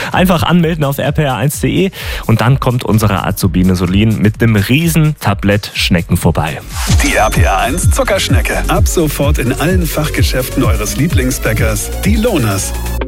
Einfach anmelden auf rpr1.de und dann kommt unsere Azubine Solin mit einem riesen Tablett Schnecken vorbei. Die RPR1 Zuckerschnecke. Ab sofort in allen Fachgeschäften eures Lieblingsbäckers, die Lohners.